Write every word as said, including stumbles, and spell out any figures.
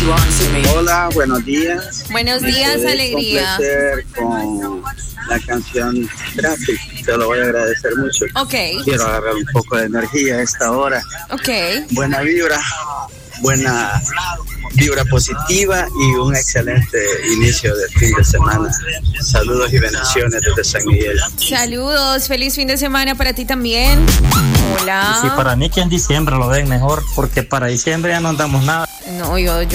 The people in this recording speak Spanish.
Hola, buenos días. Buenos días, Me alegría. complacer con la canción Traffic. Te lo voy a agradecer mucho. Ok. Quiero agarrar un poco de energía a esta hora. Ok. Buena vibra, buena vibra positiva y un excelente inicio de fin de semana. Saludos y bendiciones desde San Miguel. Saludos, feliz fin de semana para ti también. Hola. Sí, para mí que en diciembre lo ven mejor, porque para diciembre ya no andamos nada. No, yo, yo